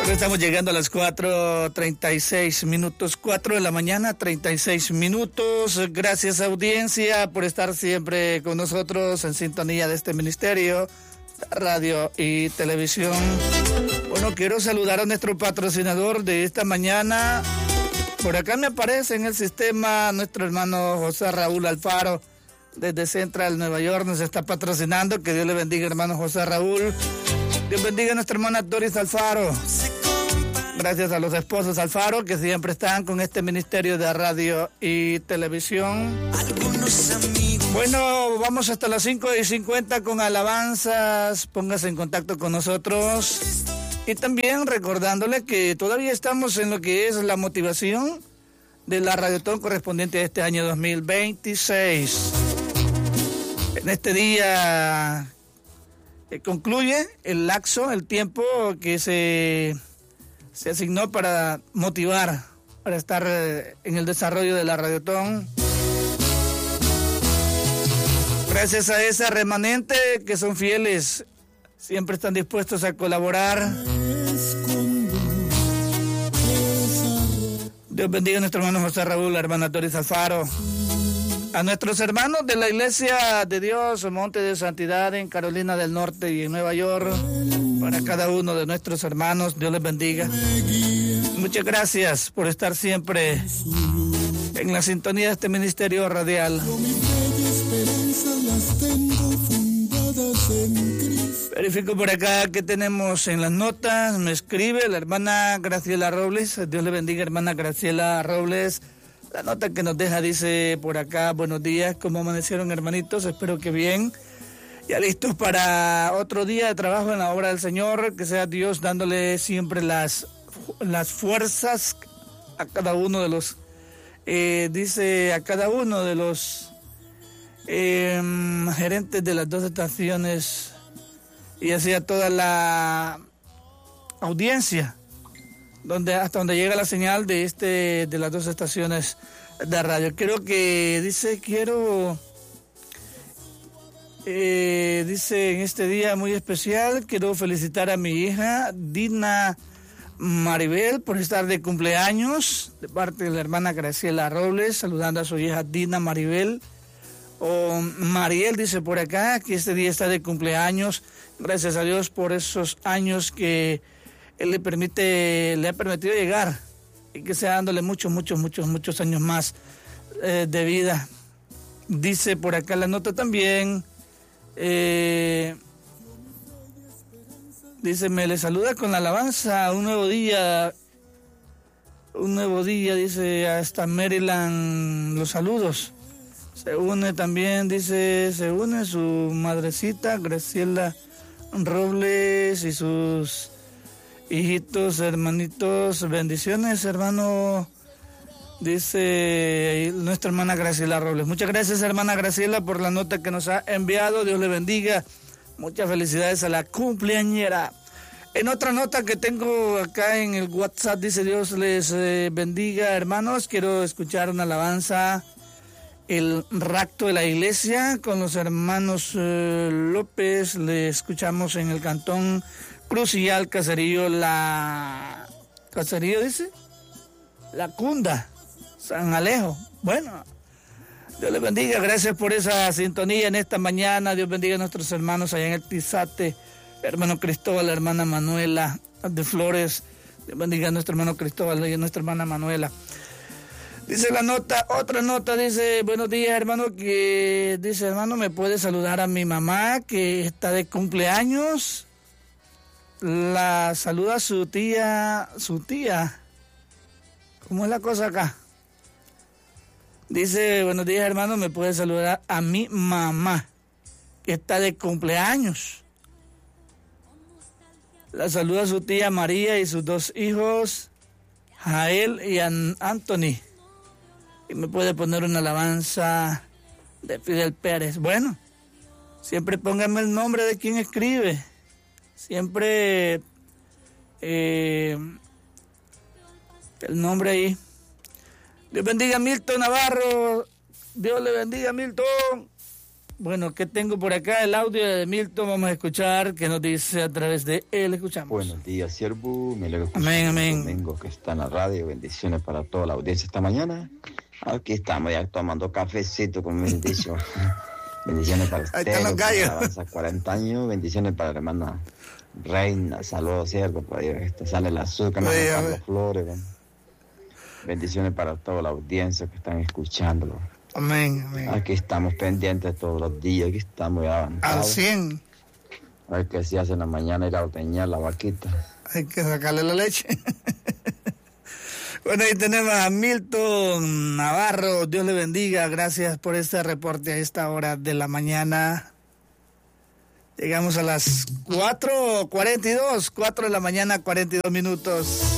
Ahora estamos llegando a las 4:36 minutos, 4 de la mañana, 36 minutos. Gracias, audiencia, por estar siempre con nosotros en sintonía de este ministerio, radio y televisión. Bueno, quiero saludar a nuestro patrocinador de esta mañana. Por acá me aparece en el sistema nuestro hermano José Raúl Alfaro, desde Central, Nueva York, nos está patrocinando. Que Dios le bendiga, hermano José Raúl. Dios bendiga a nuestra hermana Doris Alfaro. Gracias a los esposos Alfaro, que siempre están con este ministerio de radio y televisión. Bueno, vamos hasta las 5:50 con alabanzas. Póngase en contacto con nosotros. Y también recordándole que todavía estamos en lo que es la motivación de la Radiotón correspondiente a este año 2026. En este día concluye el lapso, el tiempo que se asignó para motivar, para estar en el desarrollo de la Radiotón. Gracias a ese remanente que son fieles, siempre están dispuestos a colaborar. Dios bendiga a nuestro hermano José Raúl, la hermana Doris Alfaro. A nuestros hermanos de la Iglesia de Dios, Monte de Santidad en Carolina del Norte y en Nueva York, para cada uno de nuestros hermanos, Dios les bendiga. Muchas gracias por estar siempre en la sintonía de este ministerio radial. Verifico por acá que tenemos en las notas. Me escribe la hermana Graciela Robles. Dios le bendiga, hermana Graciela Robles. La nota que nos deja dice por acá: buenos días, ¿cómo amanecieron, hermanitos? Espero que bien. Ya listos para otro día de trabajo en la obra del Señor. Que sea Dios dándole siempre las fuerzas a cada uno de los, dice, a cada uno de los gerentes de las dos estaciones y así a toda la audiencia hasta donde llega la señal de las dos estaciones de radio. Creo que dice en este día muy especial quiero felicitar a mi hija Dina Maribel por estar de cumpleaños, de parte de la hermana Graciela Robles, saludando a su hija Dina Maribel. O Mariel dice por acá que este día está de cumpleaños. Gracias a Dios por esos años que Él le ha permitido llegar, y que sea dándole muchos años más de vida. Dice por acá la nota también, dice, me le saluda con la alabanza, un nuevo día, dice, hasta Maryland, los saludos. Se une también, dice, se une su madrecita Graciela Robles y sus hijitos, hermanitos. Bendiciones, hermano, dice nuestra hermana Graciela Robles. Muchas gracias, hermana Graciela, por la nota que nos ha enviado. Dios le bendiga. Muchas felicidades a la cumpleañera. En otra nota que tengo acá en el WhatsApp, dice, Dios les bendiga, hermanos. Quiero escuchar una alabanza, el rapto de la iglesia, con los hermanos López. Le escuchamos en el cantón Crucial, Caserío dice, La Cunda, San Alejo. Bueno, Dios les bendiga, gracias por esa sintonía en esta mañana. Dios bendiga a nuestros hermanos allá en el Tizate, hermano Cristóbal, hermana Manuela de Flores. Dios bendiga a nuestro hermano Cristóbal y a nuestra hermana Manuela. Dice la nota, otra nota, dice, buenos días, hermano, que dice, hermano, ¿me puede saludar a mi mamá que está de cumpleaños? La saluda su tía, ¿cómo es la cosa acá? Dice, buenos días, hermano, ¿me puede saludar a mi mamá que está de cumpleaños? La saluda su tía María y sus dos hijos, Jael y Anthony. Y me puede poner una alabanza de Fidel Pérez. Bueno, siempre póngame el nombre de quien escribe. Siempre el nombre ahí. Dios bendiga a Milton Navarro. Dios le bendiga a Milton. Bueno, ¿qué tengo por acá? El audio de Milton, vamos a escuchar qué nos dice a través de él. Escuchamos. Buenos días, siervo. Me alegro que Amén, amén. Domingo que está en la radio. Bendiciones para toda la audiencia esta mañana. Aquí estamos ya tomando cafecito, como me han dicho. Bendiciones para Ahí están los usted, gallos. avanza 40 años. Bendiciones para la hermana Reina. Saludos, siervo. Por ahí sale el azúcar, no las flores. ¿Ven? Bendiciones para toda la audiencia que están escuchándolo. Amén, amén. Aquí estamos pendientes todos los días. Aquí estamos ya avanzados. Al 100. A ver qué se hace en la mañana, ir a ordeñar la vaquita. Hay que sacarle la leche. Bueno, ahí tenemos a Milton Navarro. Dios le bendiga. Gracias por este reporte a esta hora de la mañana. Llegamos a las 4:42, 4 de la mañana, 42 minutos.